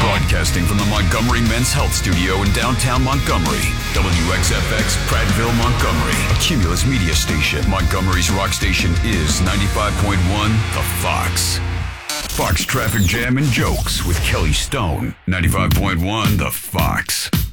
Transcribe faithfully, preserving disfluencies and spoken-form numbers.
Broadcasting from the Montgomery Men's Health Studio in downtown Montgomery. W X F X, Prattville, Montgomery. A Cumulus media station. Montgomery's rock station is ninety-five point one The Fox. Fox Traffic Jam and Jokes with Kelly Stone. ninety-five point one The Fox.